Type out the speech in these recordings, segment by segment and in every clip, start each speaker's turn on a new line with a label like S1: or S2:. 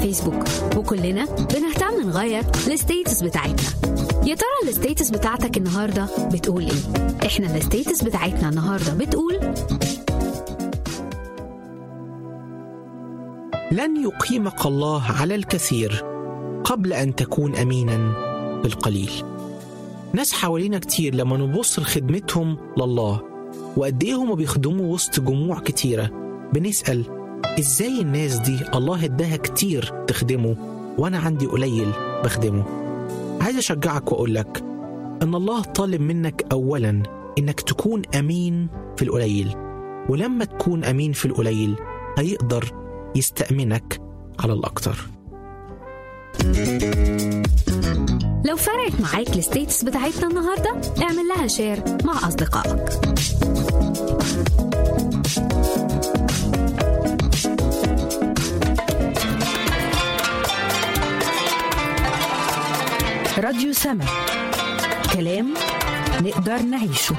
S1: الفيسبوك، وكلنا بنهتم نغير الستيتس بتاعتنا. يا ترى الستيتس بتاعتك النهاردة بتقول ايه؟ احنا الستيتس بتاعتنا النهاردة بتقول:
S2: لن يقيمك الله على الكثير قبل أن تكون أمينا بالقليل. ناس حوالينا كتير لما نبص لخدمتهم لله وقد ايه هم بيخدموا وسط جموع كتيرة، بنسأل ازاي الناس دي الله اداها كتير تخدمه وانا عندي قليل بخدمه. عايز اشجعك واقولك ان الله طالب منك اولا انك تكون امين في القليل، ولما تكون امين في القليل هيقدر يستأمنك على الاكتر.
S1: لو فرقت معاك الستيتس بتاعتنا النهاردة، اعمل لها شير مع أصدقائك.
S3: راديو سما، كلام نقدر نعيشه.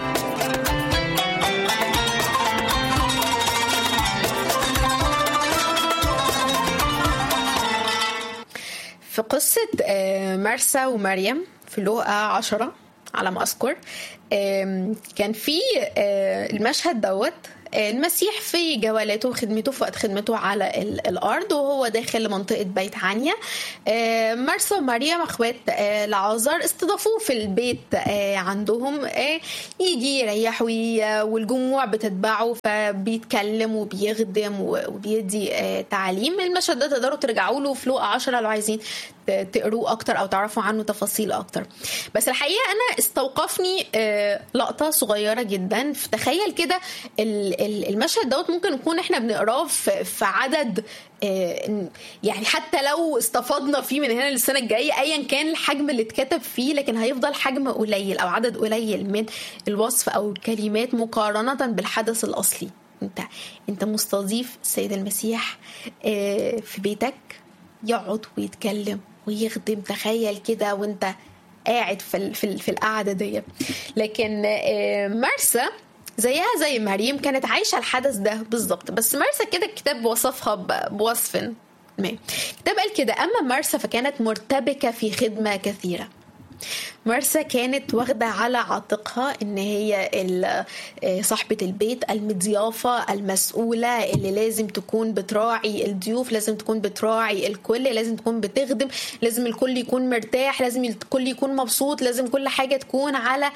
S4: في قصة مرسى ومريم في لوقا 10 على ما أذكر، كان في المشهد دوت المسيح في جولاته وخدمته، في وقت خدمته على الأرض وهو داخل لمنطقة بيت عنيا. مرسى ومريم أخوات لعازر استضافوه في البيت عندهم، يجي يريحوا والجموع بتتبعه، فبيتكلم وبيخدم وبيدي تعليم. المشهد ده تقدروا ترجعوا له في لوقا 10 لو عايزين تقروه أكتر أو تعرفوا عنه تفاصيل أكتر. بس الحقيقة أنا استوقفني لقطة صغيرة جدا. تخيل كده المشهد دوت ممكن نكون احنا بنقراه في عدد، يعني حتى لو استفضنا فيه من هنا للسنة الجاية ايا كان الحجم اللي اتكتب فيه، لكن هيفضل حجم قليل او عدد قليل من الوصف او الكلمات مقارنة بالحدث الاصلي. انت مستضيف السيد المسيح في بيتك، يقعد ويتكلم ويخدم. تخيل كده وانت قاعد في القعدة دي. لكن مرسى زيها زي مريم كانت عايشة الحدث ده بالضبط، بس مرسى كده الكتاب وصفها بوصف ما. الكتاب قال كده: أما مرسى فكانت مرتبكة في خدمة كثيرة. مرسى كانت واخدة على عاتقها ان هي صاحبة البيت، المضيافة المسؤولة اللي لازم تكون بتراعي الضيوف، لازم تكون بتراعي الكل، لازم تكون بتخدم، لازم الكل يكون مرتاح، لازم الكل يكون مبسوط، لازم كل حاجة تكون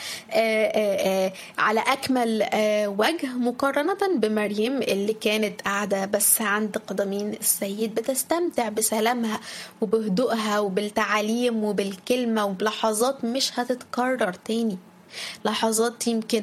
S4: على أكمل وجه، مقارنة بمريم اللي كانت قاعدة بس عند قدمين السيد بتستمتع بسلامها وبهدوءها وبالتعاليم وبالكلمة وبلحظات مش هتتكرر تاني. لحظات يمكن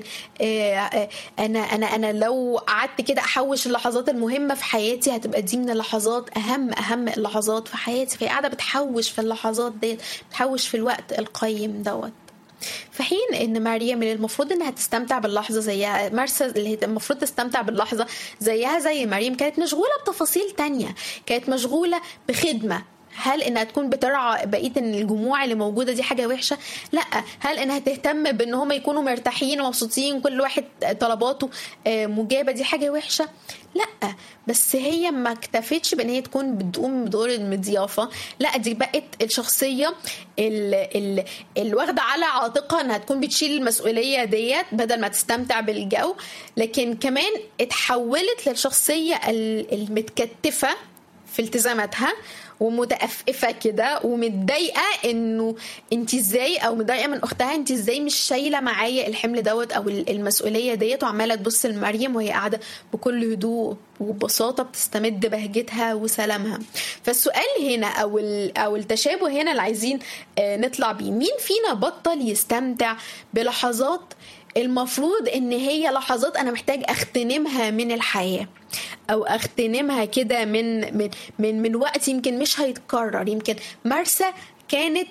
S4: انا لو قعدت كده احوش اللحظات المهمه في حياتي هتبقى دي من اللحظات اهم اللحظات في حياتي. فهي قاعده بتحوش في اللحظات دي، بتحوش في الوقت القيم دوت، في حين ان مريم اللي المفروض انها تستمتع باللحظه زيها، مرسى اللي هي المفروض تستمتع باللحظه زيها زي مريم، كانت مشغوله بتفاصيل تانية، كانت مشغوله بخدمه. هل انها تكون بترعى بقيه الجموع اللي موجوده دي حاجه وحشه؟ لا. هل انها تهتم بان هم يكونوا مرتاحين ومبسوطين كل واحد طلباته مجابه دي حاجه وحشه؟ لا. بس هي ما اكتفتش بان هي تكون بتقوم بدور المضيافه، لا دي بقت الشخصيه اللي واخده على عاتقها انها تكون بتشيل المسؤوليه ديت بدل ما تستمتع بالجو، لكن كمان اتحولت للشخصيه المتكتفه في التزاماتها ومتأففة كده ومتضايقة انه انت ازاي، او متضايقة من اختها انت ازاي مش شايلة معايا الحمل دوت او المسؤولية ديت، وعمالة تبص لمريم وهي قاعدة بكل هدوء وببساطة بتستمد بهجتها وسلامها. فالسؤال هنا او التشابه هنا اللي عايزين نطلع بيه: مين فينا بطل يستمتع بلحظات المفروض ان هي لحظات انا محتاج اغتنمها من الحياة، او اغتنمها كده من وقت يمكن مش هيتكرر؟ يمكن مرسى كانت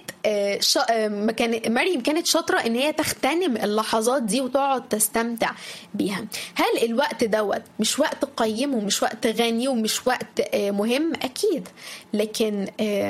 S4: مريم كانت شاطرة ان هي تغتنم اللحظات دي وتقعد تستمتع بيها. هل الوقت دوت مش وقت قيم ومش وقت غني ومش وقت مهم؟ اكيد. لكن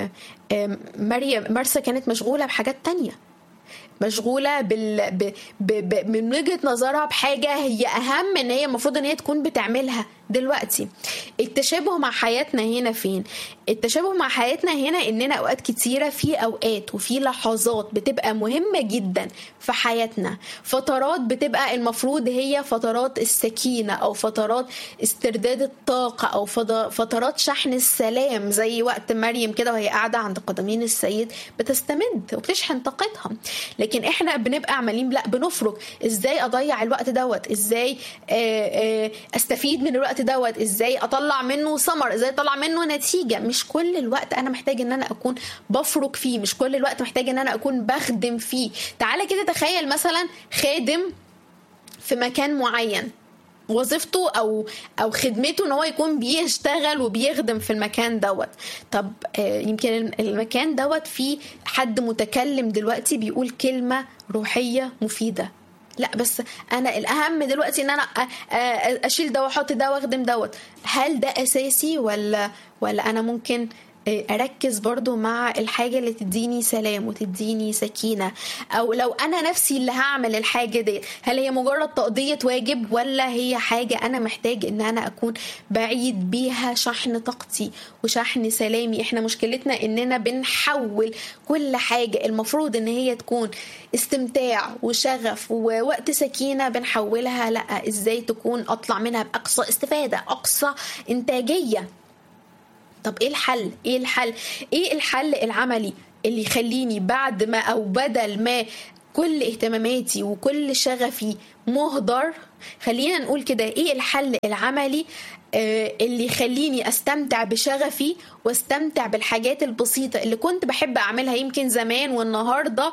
S4: مرسى كانت مشغولة بحاجات تانية، مشغولة من وجهة نظرها بحاجة هي أهم ان هي المفروض ان هي تكون بتعملها دلوقتي التشابه مع حياتنا هنا فين؟ التشابه مع حياتنا هنا اننا اوقات كتيرة في اوقات وفي لحظات بتبقى مهمة جدا في حياتنا، فترات بتبقى المفروض هي فترات السكينة او فترات استرداد الطاقة او فترات شحن السلام، زي وقت مريم كده وهي قاعدة عند قدمين السيد بتستمد وبتشحن طاقتها. لكن احنا بنبقى عمالين لا بنفرق ازاي اضيع الوقت دوت، ازاي استفيد من الوقت دوت، ازاي اطلع منه ثمر، ازاي اطلع منه نتيجة. مش كل الوقت انا محتاج ان انا اكون بفرق فيه، مش كل الوقت محتاج ان انا اكون بخدم فيه. تعالى كده تخيل مثلا خادم في مكان معين، وظيفته او خدمته ان هو يكون بيشتغل وبيخدم في المكان دوت. طب يمكن المكان دوت فيه حد متكلم دلوقتي بيقول كلمة روحية مفيدة، لا بس انا الاهم دلوقتي ان انا اشيل ده واحط ده واخدم دوت. هل ده اساسي ولا انا ممكن اركز برضو مع الحاجة اللي تديني سلام وتديني سكينة؟ او لو انا نفسي اللي هعمل الحاجة دي، هل هي مجرد تقضية واجب ولا هي حاجة انا محتاج ان انا اكون بعيد بيها شحن طاقتي وشحن سلامي؟ احنا مشكلتنا اننا بنحول كل حاجة المفروض ان هي تكون استمتاع وشغف ووقت سكينة بنحولها لا ازاي تكون اطلع منها باقصى استفادة، اقصى انتاجية. طب ايه الحل العملي اللي يخليني بعد ما او بدل ما كل اهتماماتي وكل شغفي مهدر، خلينا نقول كده ايه الحل العملي اللي يخليني استمتع بشغفي واستمتع بالحاجات البسيطة اللي كنت بحب اعملها يمكن زمان والنهاردة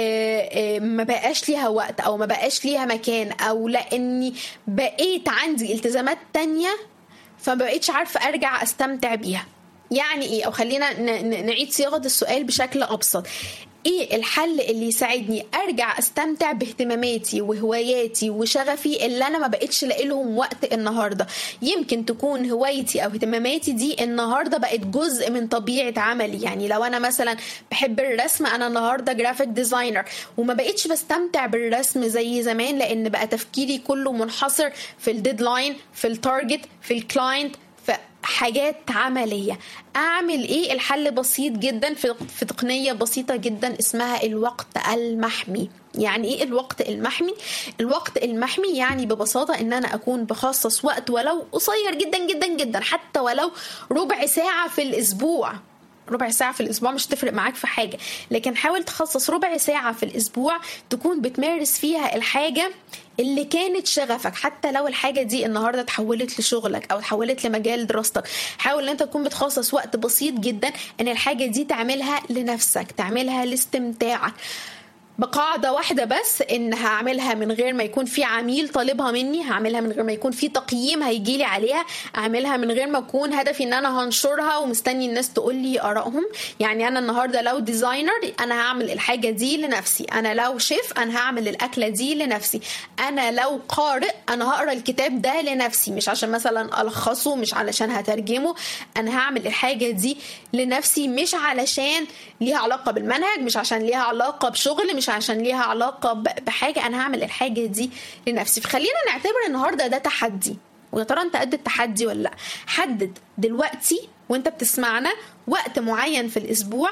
S4: ما بقاش ليها وقت او ما بقاش ليها مكان، او لاني بقيت عندي التزامات تانية فبقيتش عارفة ارجع استمتع بيها. يعني ايه؟ او خلينا نعيد صياغة السؤال بشكل ابسط. ايه الحل اللي يساعدني ارجع استمتع باهتماماتي وهواياتي وشغفي اللي انا ما بقتش لاقي لهم وقت النهارده؟ يمكن تكون هوايتي او اهتماماتي دي النهارده بقت جزء من طبيعه عملي. يعني لو انا مثلا بحب الرسم، انا النهارده جرافيك ديزاينر وما بقتش بستمتع بالرسم زي زمان لان بقى تفكيري كله منحصر في الديدلاين، في التارجت، في الكلاينت، حاجات عملية. اعمل ايه؟ الحل بسيط جدا في تقنية بسيطة جدا اسمها الوقت المحمي. يعني ايه الوقت المحمي؟ الوقت المحمي يعني ببساطة ان انا اكون بخصص وقت ولو قصير جدا جدا جدا، حتى ولو ربع ساعة في الاسبوع. ربع ساعة في الأسبوع مش تفرق معاك في حاجة، لكن حاول تخصص ربع ساعة في الأسبوع تكون بتمارس فيها الحاجة اللي كانت شغفك، حتى لو الحاجة دي النهاردة تحولت لشغلك أو تحولت لمجال دراستك. حاول أن أنت تكون بتخصص وقت بسيط جدا أن الحاجة دي تعملها لنفسك، تعملها لاستمتاعك، بقاعدة واحدة بس، ان هعملها من غير ما يكون في عميل طالبها مني، هعملها من غير ما يكون في تقييم هيجيلي عليها، اعملها من غير ما اكون هدفي ان انا هنشرها ومستني الناس تقول لي آرائهم. يعني انا النهاردة لو ديزاينر انا هعمل الحاجة دي لنفسي، انا لو شيف انا هعمل الاكلة دي لنفسي، انا لو قارئ انا هقرا الكتاب ده لنفسي، مش عشان مثلا الخصه، مش علشان هترجمه، انا هعمل الحاجة دي لنفسي، مش علشان ليها علاقة بالمنهج، مش عشان ليها علاقة بشغل، مش عشان ليها علاقة بحاجة، أنا هعمل الحاجة دي لنفسي. فخلينا نعتبر النهاردة ده تحدي، ويا ترى أنت قد التحدي ولا لا؟ حدد دلوقتي وأنت بتسمعنا وقت معين في الأسبوع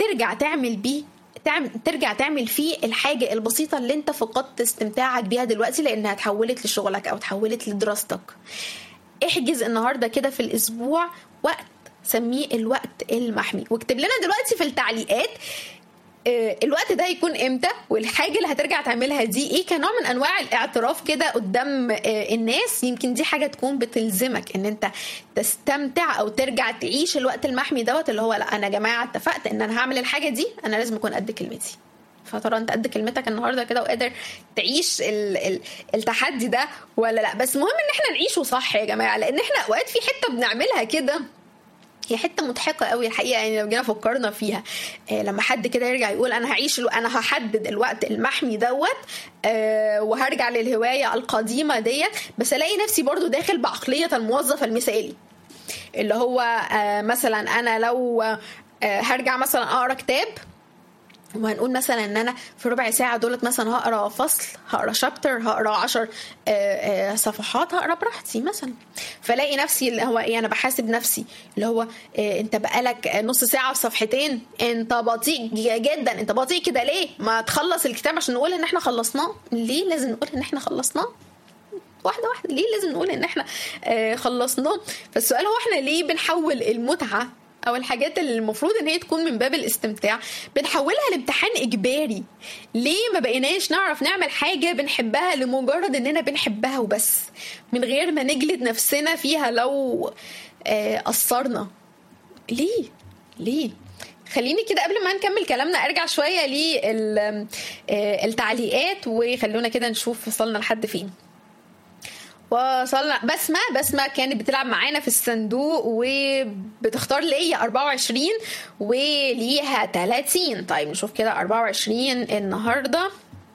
S4: ترجع تعمل فيه الحاجة البسيطة اللي أنت فقدت استمتاعك بيها دلوقتي لأنها تحولت لشغلك أو تحولت لدراستك. احجز النهاردة كده في الأسبوع وقت سميه الوقت المحمي، واكتب لنا دلوقتي في التعليقات الوقت ده يكون امتى، والحاجة اللي هترجع تعملها دي ايه، كنوع من انواع الاعتراف كده قدام الناس. يمكن دي حاجة تكون بتلزمك ان انت تستمتع او ترجع تعيش الوقت المحمي دوت، اللي هو لا انا يا جماعة اتفقت ان انا هعمل الحاجة دي، انا لازم اكون قد كلمتي. فترى انت قد كلمتك النهاردة كده وقادر تعيش التحدي ده ولا لا؟ بس مهم ان احنا نعيشه صح يا جماعة، لان احنا اوقات في حتة بنعملها كده هي حته مضحكه قوي الحقيقه. يعني لو جينا فكرنا فيها، لما حد كده يرجع يقول انا هحدد الوقت المحمي دوت وهرجع للهوايه القديمه ديت، بس الاقي نفسي برضو داخل بعقليه الموظف المثالي، اللي هو مثلا انا لو هرجع مثلا اقرا كتاب وهنقول مثلا ان انا في ربع ساعه دولت مثلا هقرا فصل، هقرا شابتر، هقرا 10 صفحات، هقرا براحتي مثلا. فلاقي نفسي اللي هو ايه، انا بحاسب نفسي اللي هو انت بقالك نص ساعه في صفحتين، انت بطيء جدا، انت بطيء كده ليه؟ ما تخلص الكتاب عشان نقول ان احنا خلصناه. ليه لازم نقول ان احنا خلصناه؟ واحده واحده، ليه لازم نقول ان احنا خلصناه؟ فالسؤال هو احنا ليه بنحول المتعه او الحاجات اللي المفروض ان هي تكون من باب الاستمتاع بنحولها لامتحان اجباري؟ ليه ما بقيناش نعرف نعمل حاجه بنحبها لمجرد اننا بنحبها وبس، من غير ما نجلد نفسنا فيها لو قصرنا؟ ليه؟ خليني كده قبل ما نكمل كلامنا ارجع شويه للتعليقات، وخلونا كده نشوف وصلنا لحد فين. وصلنا بسمة كانت بتلعب معانا في الصندوق وبتختار ليا 24 وليها 30. طيب نشوف كده 24 النهاردة.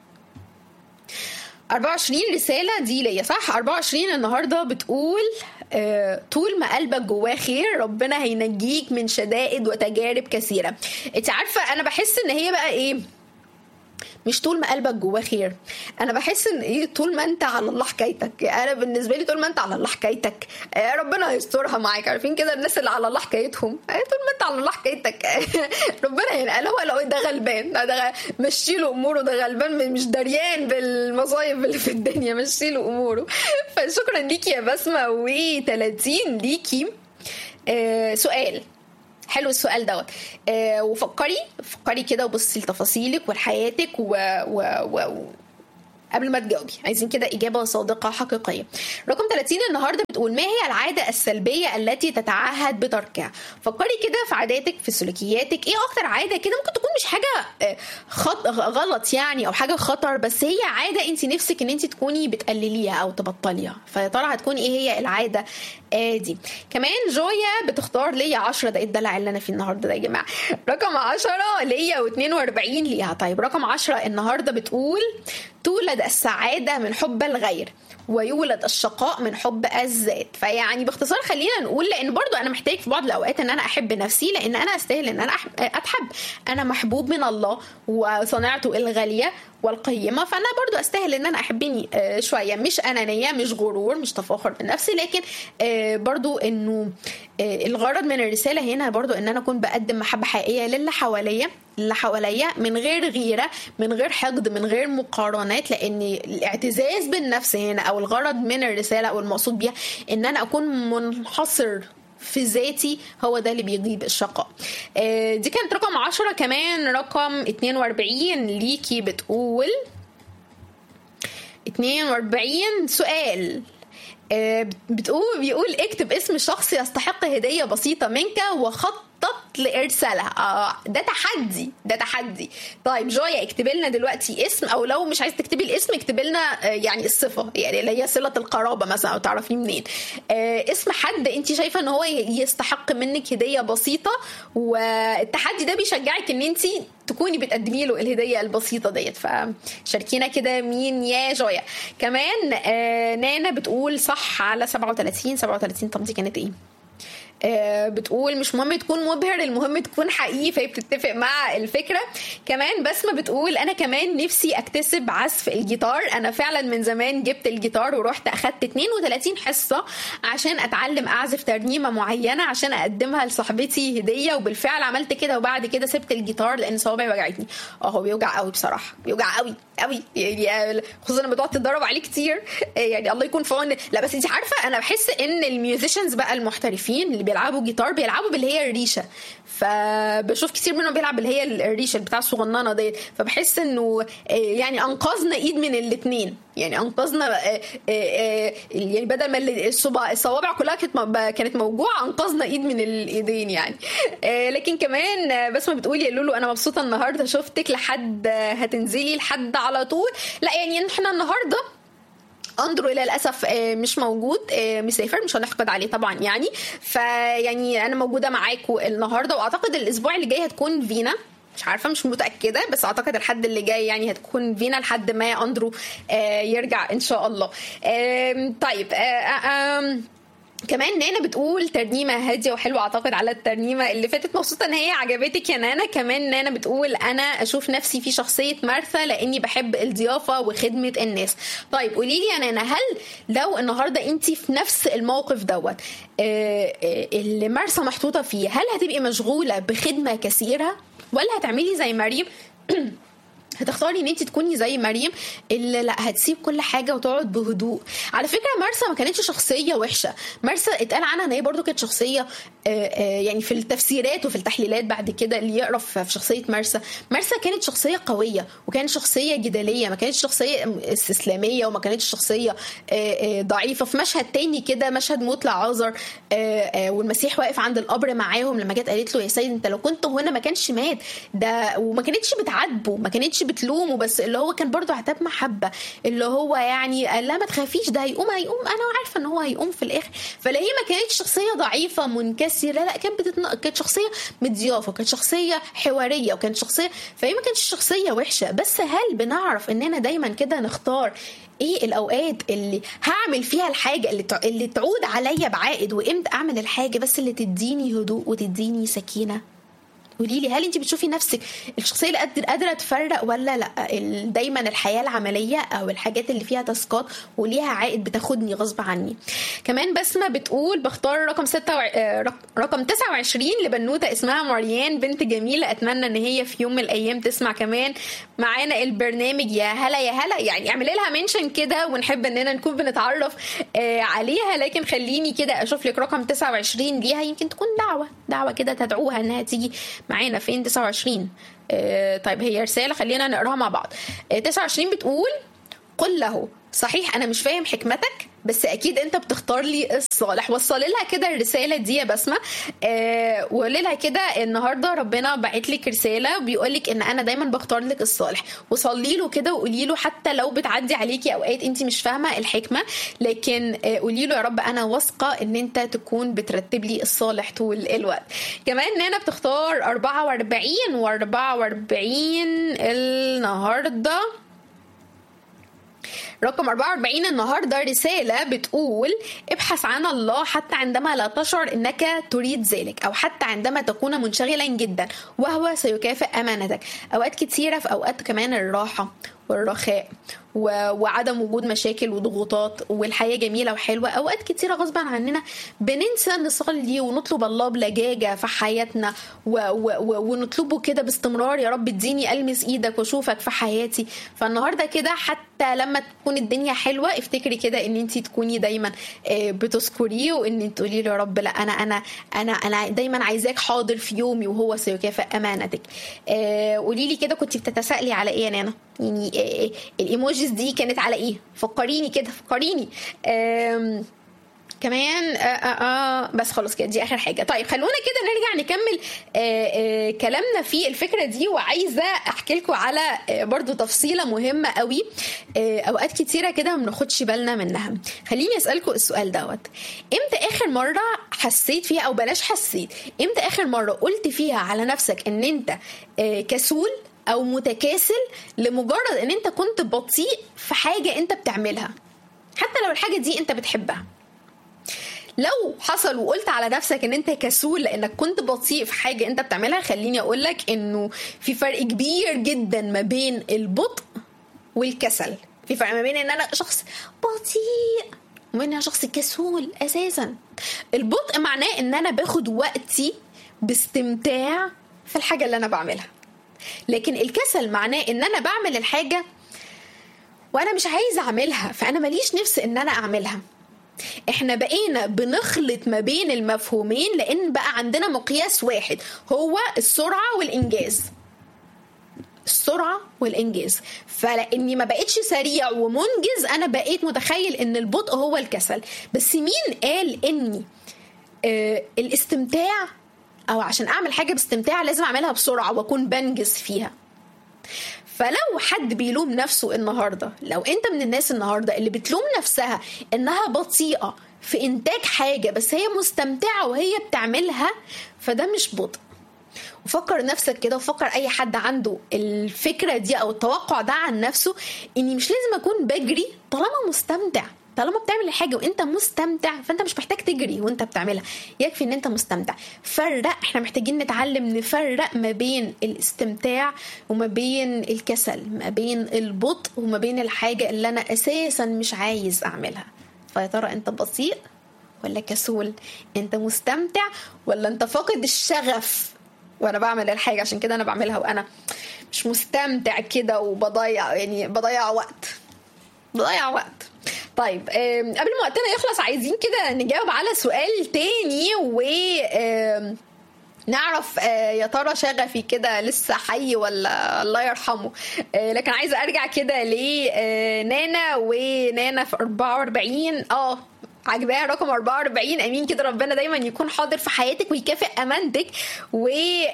S4: 24 رسالة دي ليا صح. 24 النهاردة بتقول طول ما قلبك جواه خير ربنا هينجيك من شدائد وتجارب كثيرة. انت عارفة انا بحس ان هي بقى ايه، مش طول ما قلبك جواه خير، انا بحس ان ايه، طول ما انت على الله حكايتك. انا بالنسبه لي طول ما انت على الله حكايتك ربنا هيسترها معاك. عارفين كده الناس اللي على الله حكايتهم، طول ما انت على الله حكايتك ربنا ينقل. هو لو ده غلبان ده مشي له اموره، ده غلبان مش دريان بالمصايب اللي في الدنيا، مشي له اموره. فشكرا ليكي يا بسمه. و30 ليكي سؤال حلو السؤال دوت. وفكري كده وبصي لتفاصيلك ولحياتك قبل ما تجاوبي عايزين كده إجابة صادقة حقيقية. رقم 30 النهاردة بتقول ما هي العادة السلبية التي تتعهد بتركها؟ فكري كده في عاداتك، في سلوكياتك، ايه اكتر عادة كده ممكن تكون مش حاجة غلط يعني او حاجة خطر، بس هي عادة انت نفسك ان انت تكوني بتقلليها او تبطليها. فيا ترى هتكون ايه هي العادة دي؟ كمان جويا بتختار ليا 10. ده ايه الدلع اللي انا فيه النهاردة ده يا جماعة؟ رقم 10 ليا و42 ليها. طيب رقم 10 النهاردة بتقول تولد السعادة من حب الغير ويولد الشقاء من حب الذات. فيعني باختصار خلينا نقول لان برضو انا محتاج في بعض الاوقات ان انا احب نفسي، لان انا استاهل ان انا اتحب. انا محبوب من الله وصنعته الغالية والقيمة، فانا برضو استاهل ان انا احبني شوية. مش انانية، مش غرور، مش تفاخر بنفسي، لكن برضو انه الغرض من الرسالة هنا برضو ان انا اكون بقدم محبة حقيقية للي حواليا من غير غيرة، من غير حقد، من غير مقارنات. لان الاعتزاز بالنفس هنا او الغرض من الرسالة او المقصود بيها ان انا اكون منحصر في ذاتي، هو ده اللي بيجيب الشقاء. دي كانت رقم 10. كمان رقم 42 ليكي بتقول 42 سؤال بيقول اكتب اسم شخص يستحق هدية بسيطة منك وخطط لإرسالها. ده تحدي. طيب جويا اكتب لنا دلوقتي اسم، او لو مش عايز تكتبي الاسم اكتب لنا يعني الصفة، يعني اللي هي صلة القرابة مثلا او تعرفيه منين. اسم حد انت شايفة ان هو يستحق منك هدية بسيطة، والتحدي ده بيشجعك ان انت تكوني بتقدمي له الهدية البسيطة ديت. فشاركينا كده مين يا جويا. كمان نانا بتقول صح على 37. طب دي كانت ايه؟ بتقول مش مهم تكون مبهر، المهم تكون حقيقي، فهي بتتفق مع الفكرة. كمان بسمة بتقول أنا كمان نفسي أكتسب عزف الجيتار. أنا فعلا من زمان جبت الجيتار ورحت أخدت 32 حصة عشان أتعلم أعزف ترنيمة معينة عشان أقدمها لصاحبتي هدية، وبالفعل عملت كده، وبعد كده سبت الجيتار لأن صوابعي وجعتني. هو بيوجع قوي بصراحة، بيوجع قوي يعني، خصوصا لما بتقعد تتدرب عليه كتير يعني. الله يكون في عون. لا بس انت عارفة أنا بحس إن الميوزيشنز بقى المحترفين اللي بيلعبوا جيتار بيلعبوا باللي هي الريشة، فبشوف كتير منهم بيلعب اللي هي الريشة بتاع الصغننة دي. فبحس انه يعني انقذنا ايد من الاثنين، يعني انقذنا يعني بدل ما الصوابع كلها كانت موجوعة، انقذنا ايد من الايدين يعني. لكن كمان بس ما بتقول يا لولو انا مبسوطة النهاردة شفتك لحد هتنزلي لحد على طول. لا يعني احنا النهاردة أندرو للأسف مش موجود، مسافر، مش هنحقد عليه طبعا يعني. فيعني أنا موجودة معاكم النهاردة، وأعتقد الأسبوع اللي جاي هتكون فينا، مش عارفة مش متأكدة، بس أعتقد الحد اللي جاي يعني هتكون فينا لحد ما أندرو يرجع إن شاء الله. طيب كمان نانا بتقول ترنيمة هادية وحلوة، اعتقد على الترنيمة اللي فاتت، مبسوطة ان هي عجبتك يا نانا. كمان نانا بتقول انا اشوف نفسي في شخصية مرثا لاني بحب الضيافة وخدمة الناس. طيب قولي لي يا نانا، هل لو النهاردة انت في نفس الموقف دوت اللي مرثا محطوطة فيه، هل هتبقي مشغولة بخدمة كثيرة ولا هتعملي زي مريم هتختاري ان انت تكوني زي مريم اللي لا هتسيب كل حاجه وتقعد بهدوء؟ على فكره مرثا ما كانتش شخصيه وحشه، مرثا اتقال عنها ان هي برضو كانت شخصيه يعني في التفسيرات وفي التحليلات بعد كده اللي يقرا في شخصيه مرثا كانت شخصيه قويه وكانت شخصيه جداليه، ما كانتش شخصيه استسلاميه وما كانتش شخصيه ضعيفه. في مشهد تاني كده، مشهد موت لعازر والمسيح واقف عند القبر معاهم، لما جت قالت له يا سيد انت لو كنت هنا ما كانش مات ده، وما كانتش بتعاتبه ما كانتش بتلومه، بس اللي هو كان برضو عتاب محبة، اللي هو يعني قال لا ما تخافيش ده هيقوم انا عارفة ان هو هيقوم في الاخر. فلا هي ما كانتش شخصية ضعيفة منكسرة، لا كانت شخصية مضيافة، كانت شخصية حوارية، وكانت شخصية، فهي ما كانتش شخصية وحشة. بس هل بنعرف اننا دايما كده نختار ايه الاوقات اللي هعمل فيها الحاجة اللي تعود عليا بعائد، وامتى اعمل الحاجة بس اللي تديني هدوء وتديني سكينة؟ قولي لي، هل انت بتشوفي نفسك الشخصيه اللي قادره تفرق ولا لا دايما الحياه العمليه او الحاجات اللي فيها تاسكات وليها عائد بتاخدني غصب عني؟ كمان بسمه بتقول بختار رقم 29 لبنوته اسمها مريان، بنت جميله، اتمنى ان هي في يوم من الايام تسمع كمان معانا البرنامج. يا هلا يا هلا، يعني اعملي لها منشن كده ونحب اننا نكون بنتعرف عليها. لكن خليني كده اشوف لك رقم 29 ليها، يمكن تكون دعوه كده تدعوها انها تيجي معانا فين 29. طيب هي رسالة خلينا نقراها مع بعض. 29 بتقول قل له صحيح أنا مش فاهم حكمتك بس أكيد أنت بتختار لي الصالح. وصل لها كده الرسالة دي يا بسمة، وقولي لها كده النهاردة ربنا بعت لك رسالة بيقول لك إن أنا دايما بختار لك الصالح، وصلي له كده وقولي له حتى لو بتعدي عليكي أوقات أنت مش فاهمة الحكمة، لكن قولي له يا رب أنا واثقة إن أنت تكون بترتب لي الصالح طول الوقت. كمان نانا بتختار 44 النهاردة. رقم 44 النهاردة رسالة بتقول ابحث عن الله حتى عندما لا تشعر انك تريد ذلك، او حتى عندما تكون منشغلا جدا وهو سيكافئ امانتك. اوقات كتيرة في اوقات كمان الراحة والرخاء وعدم وجود مشاكل وضغوطات والحياة جميلة وحلوة، أوقات كتيرة غصبا عننا بننسى نصلي ونطلب الله بلجاجة في حياتنا ونطلبه كده باستمرار، يا رب اديني ألمس إيدك وشوفك في حياتي. فالنهاردة كده حتى لما تكون الدنيا حلوة افتكري كده ان انتي تكوني دايما بتذكريه، وان انت تقولي له يا رب لا أنا دايما عايزاك حاضر في يومي وهو سيكافئ أمانتك. قولي لي كده كنتي بتتسائلي على ايه يا نانا؟ يعني الايموجيز دي كانت على ايه؟ فكريني كده فكريني. كمان بس خلاص كده دي اخر حاجه. طيب خلونا كده نرجع نكمل كلامنا في الفكره دي، وعايزه احكي لكم على برضو تفصيله مهمه قوي اوقات كتيره كده ما بناخدش بالنا منها. خليني اسالكم السؤال دوت، امتى اخر مره حسيت فيها، او بلاش حسيت، امتى اخر مره قلت فيها على نفسك ان انت كسول او متكاسل لمجرد ان انت كنت بطيء في حاجه انت بتعملها، حتى لو الحاجه دي انت بتحبها؟ لو حصل وقلت على نفسك ان انت كسول لانك كنت بطيء في حاجه انت بتعملها، خليني اقولك انه في فرق كبير جدا ما بين البطء والكسل. في فرق ما بين ان انا شخص بطيء وان انا شخص كسول. اساسا البطء معناه ان انا باخد وقتي باستمتاع في الحاجه اللي انا بعملها، لكن الكسل معناه ان انا بعمل الحاجه وانا مش عايزه اعملها، فانا ماليش نفس ان انا اعملها. احنا بقينا بنخلط ما بين المفهومين لان بقى عندنا مقياس واحد هو السرعه والانجاز. السرعه والانجاز، فلاني ما بقيتش سريع ومنجز انا بقيت متخيل ان البطء هو الكسل. بس مين قال اني الاستمتاع او عشان اعمل حاجه باستمتاع لازم اعملها بسرعه واكون بنجز فيها؟ فلو حد بيلوم نفسه النهارده، لو انت من الناس النهارده اللي بتلوم نفسها انها بطيئه في انتاج حاجه بس هي مستمتعه وهي بتعملها، فده مش بطء. وفكر نفسك كده، وفكر اي حد عنده الفكره دي او التوقع ده عن نفسه، اني مش لازم اكون بجري طالما مستمتع. طالما بتعمل الحاجه وانت مستمتع فانت مش محتاج تجري وانت بتعملها، يكفي ان انت مستمتع. احنا محتاجين نتعلم نفرق ما بين الاستمتاع وما بين الكسل، ما بين البطء وما بين الحاجه اللي انا اساسا مش عايز اعملها. فيا ترى انت بطيء ولا كسول؟ انت مستمتع ولا انت فاقد الشغف وانا بعمل الحاجه؟ عشان كده انا بعملها وانا مش مستمتع كده بضيع وقت. طيب قبل ما وقتنا يخلص عايزين كده نجاوب على سؤال تاني نعرف يا ترى شغفي كده لسه حي ولا الله يرحمه. لكن عايزه ارجع كده لنانا، ونانا في 44 عجباها رقم 44. امين كده، ربنا دايما يكون حاضر في حياتك ويكافئ امانتك. و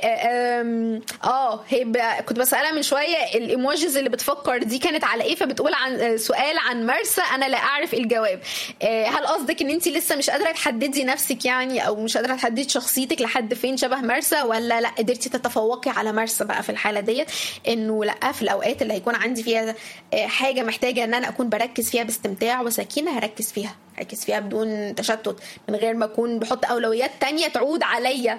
S4: كنت بسالها من شويه الايموجيز اللي بتفكر دي كانت على ايه، فبتقول عن سؤال عن مرسى انا لا اعرف الجواب. هل قصدك ان انت لسه مش قادره تحددي نفسك يعني، او مش قادره تحددي شخصيتك لحد فين شبه مرسى، ولا لا قدرتي تتفوقي على مرسى بقى في الحاله ديت؟ انه لا، في الاوقات اللي هيكون عندي فيها حاجه محتاجه ان انا اكون بركز فيها باستمتاع وسكينه هركز فيها بدون تشتت، من غير ما اكون بحط اولويات تانية تعود عليا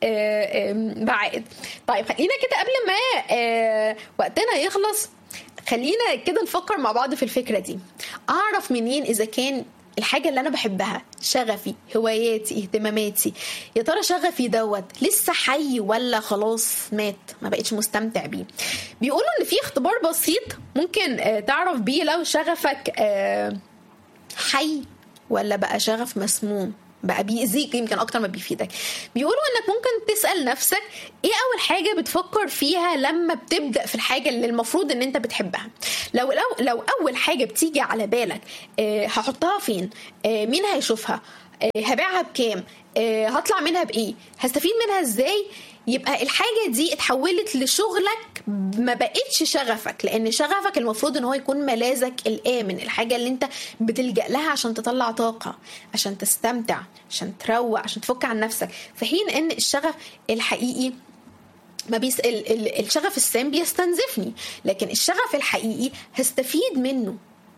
S4: بعائد. طيب خلينا كده قبل ما وقتنا يخلص، خلينا كده نفكر مع بعض في الفكرة دي. اعرف منين اذا كان الحاجة اللي انا بحبها، شغفي، هواياتي، اهتماماتي، يا ترى شغفي دوت لسه حي ولا خلاص مات ما بقتش مستمتع بيه؟ بيقولوا ان في اختبار بسيط ممكن تعرف بيه لو شغفك حي ولا بقى شغف مسموم، بقى بيأذيك يمكن اكتر ما بيفيدك. بيقولوا انك ممكن تسأل نفسك ايه اول حاجة بتفكر فيها لما بتبدأ في الحاجة اللي المفروض ان انت بتحبها. لو اول حاجة بتيجي على بالك هحطها فين، مين هيشوفها، هبيعها بكام، هطلع منها بايه، هستفيد منها ازاي، يبقى الحاجة دي اتحولت لشغلك، ما بقتش شغفك. لان شغفك المفروض ان هو يكون ملاذك الآمن، الحاجة اللي انت بتلجأ لها عشان تطلع طاقة، عشان تستمتع، عشان تروق، عشان تفك عن نفسك. في حين ان الشغف الحقيقي ما الشغف السام بيستنزفني، لكن الشغف الحقيقي هستفيد منه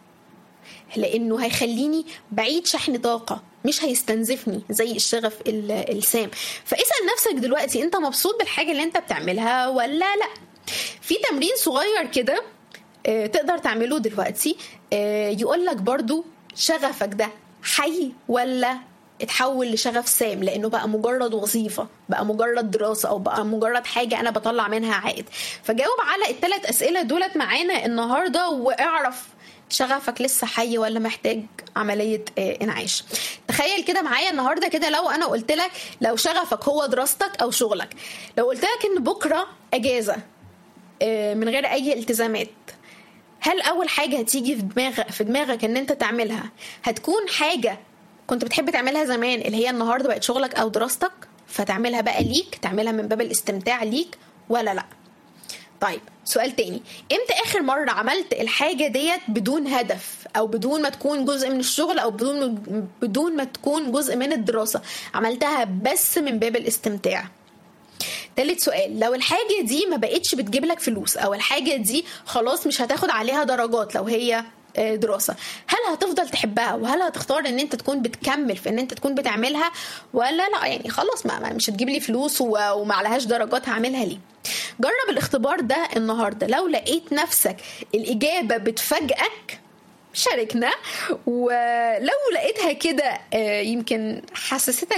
S4: لانه هيخليني بعيد شحن طاقة، مش هيستنزفني زي الشغف السام. فاسأل نفسك دلوقتي انت مبسوط بالحاجة اللي انت بتعملها ولا لا؟ في تمرين صغير كده تقدر تعمله دلوقتي يقولك برضو شغفك ده حي ولا اتحول لشغف سام، لانه بقى مجرد وظيفة، بقى مجرد دراسة، او بقى مجرد حاجة انا بطلع منها عائد. فجاوب على الثلاث اسئلة دولت معانا النهاردة، واعرف شغفك لسه حي ولا محتاج عملية انعاش. تخيل كده معايا النهاردة كده، لو انا قلت لك لو شغفك هو دراستك او شغلك، لو قلت لك ان بكرة اجازة من غير اي التزامات، هل اول حاجة هتيجي في دماغك ان انت تعملها هتكون حاجة كنت بتحب تعملها زمان اللي هي النهاردة بقت شغلك او دراستك، فتعملها بقى ليك، تعملها من باب الاستمتاع ليك ولا لا؟ طيب سؤال تاني، امتى اخر مرة عملت الحاجة ديت بدون هدف، او بدون ما تكون جزء من الشغل، او بدون ما تكون جزء من الدراسة، عملتها بس من باب الاستمتاع؟ تالت سؤال، لو الحاجة دي ما بقتش بتجيب لك فلوس، او الحاجة دي خلاص مش هتاخد عليها درجات لو هي دراسة، هل هتفضل تحبها وهل هتختار ان انت تكون بتكمل في ان انت تكون بتعملها، ولا لا يعني خلاص مش هتجيب لي فلوس وما عليهاش درجات هعملها ليه؟ جرب الاختبار ده النهاردة. لو لقيت نفسك الإجابة بتفاجئك شاركنا، ولو لقيتها كده يمكن حسستك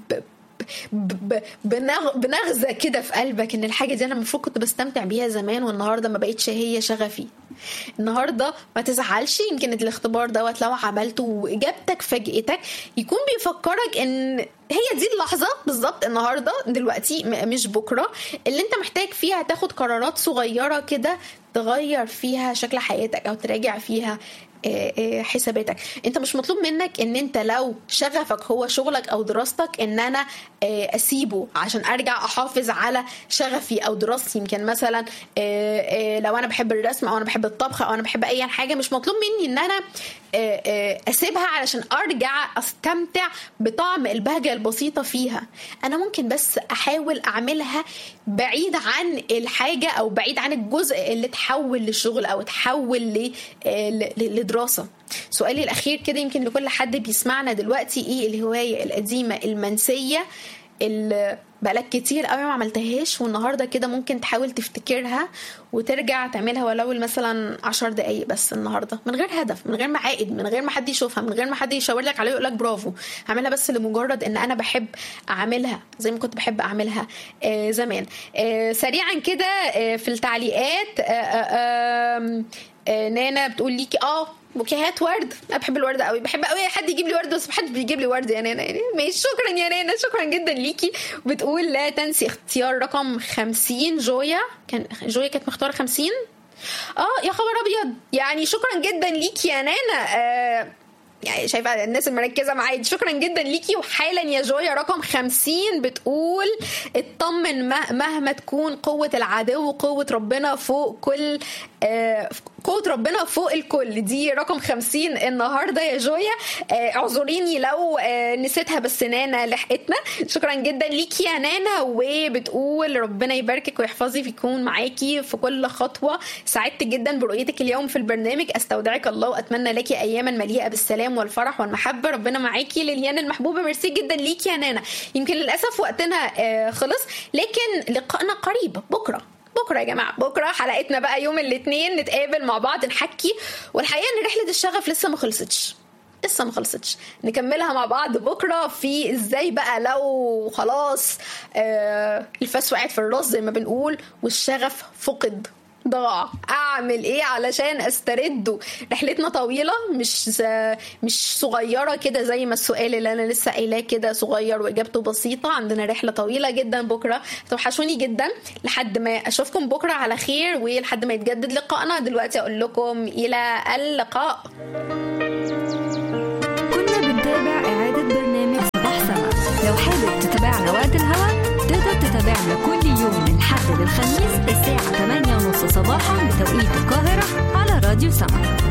S4: بنغزة كده في قلبك ان الحاجة دي انا المفروض كنت بستمتع بيها زمان والنهاردة ما بقتش هي شغفي، النهاردة ما تزعلش. يمكن الاختبار دوت لو عملته واجابتك فاجئتك يكون بيفكرك ان هي دي اللحظة بالظبط، النهاردة دلوقتي مش بكرة، اللي انت محتاج فيها تاخد قرارات صغيرة كده تغير فيها شكل حياتك او تراجع فيها حساباتك. انت مش مطلوب منك ان انت لو شغفك هو شغلك او دراستك ان انا اسيبه عشان ارجع احافظ على شغفي او دراستي. يمكن مثلا لو انا بحب الرسم او انا بحب الطبخ او انا بحب اي حاجة، مش مطلوب مني ان انا اسيبها علشان ارجع استمتع بطعم البهجة البسيطة فيها. انا ممكن بس احاول اعملها بعيد عن الحاجة او بعيد عن الجزء اللي تحول للشغل او تحول لدراسة. دراسة. سؤالي الأخير كده يمكن لكل حد بيسمعنا دلوقتي، إيه الهواية القديمة المنسية اللي بقالك كتير قوي ما عملتهاش والنهاردة كده ممكن تحاول تفتكرها وترجع تعملها ولو مثلا 10 دقايق بس النهاردة، من غير هدف، من غير ما عائد، من غير ما حد يشوفها، من غير ما حد يشاور لك عليه ويقول لك برافو، هعملها بس لمجرد ان انا بحب اعملها زي ما كنت بحب اعملها زمان. سريعا كده في التعليقات نانا بتقول ليكي بوكيهات ورد. انا بحب الورد قوي، بحب قوي حد يجيب لي ورد، بس محدش بيجيب لي ورد يا نانا يعني. ماشي، شكرا يا نانا، شكرا جدا ليكي. بتقول لا تنسي اختيار رقم 50. جويا كانت مختاره 50. يا خبر ابيض يعني. شكرا جدا ليكي يا نانا. يعني شايفه الناس المركزه معايا، شكرا جدا ليكي. وحالا يا جويا رقم 50 بتقول اطمن مهما تكون قوه العدو، قوه ربنا فوق كل قوة ربنا فوق الكل. دي رقم 50 النهاردة يا جويا. اعذريني لو نسيتها بس نانا لحقتنا. شكرا جدا ليكي يا نانا. وبتقول ربنا يباركك ويحفظك ويكون معاكي في كل خطوة. سعدت جدا برؤيتك اليوم في البرنامج، استودعك الله واتمنى لك اياما مليئة بالسلام والفرح والمحبة. ربنا معاكي لليان المحبوبة. ميرسي جدا ليكي يا نانا. يمكن للأسف وقتنا خلص، لكن لقائنا قريب بكرة يا جماعة. بكرة حلقتنا بقى يوم الاثنين، نتقابل مع بعض نحكي. والحقيقة ان رحلة الشغف لسه ما خلصتش، نكملها مع بعض بكرة في ازاي بقى لو خلاص الفاس وقعت في الراس زي ما بنقول والشغف فقد ضاع، اعمل ايه علشان استرده. رحلتنا طويله مش صغيره كده زي ما السؤال اللي انا لسه قايلاه كده صغير واجابته بسيطه. عندنا رحله طويله جدا بكره. توحشوني جدا. لحد ما اشوفكم بكره على خير ولحد ما يتجدد لقائنا دلوقتي اقول لكم الى اللقاء.
S3: كنا بنتابع اعاده برنامج صباح سما. لو حابب تتابعنا وقت الهوا تقدر تتابعنا كل يوم من الحد للخميس الساعة 8:30 صباحا بتوقيت القاهرة على راديو سما.